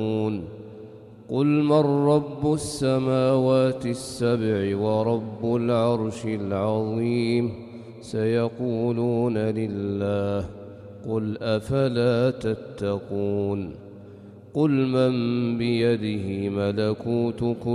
قل من رب السماوات السبع ورب العرش العظيم سيقولون لله قل أفلا تتقون قل من بيده ملكوت